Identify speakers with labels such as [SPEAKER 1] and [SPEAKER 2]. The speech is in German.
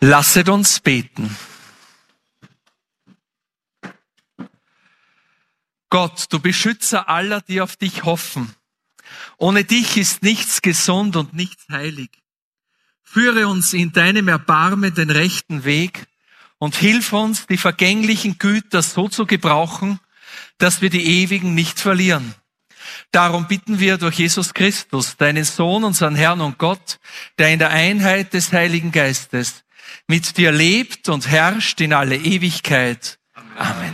[SPEAKER 1] Lasset uns beten. Gott, du Beschützer aller, die auf dich hoffen. Ohne dich ist nichts gesund und nichts heilig. Führe uns in deinem Erbarmen den rechten Weg und hilf uns, die vergänglichen Güter so zu gebrauchen, dass wir die ewigen nicht verlieren. Darum bitten wir durch Jesus Christus, deinen Sohn, unseren Herrn und Gott, der in der Einheit des Heiligen Geistes mit dir lebt und herrscht in alle Ewigkeit. Amen.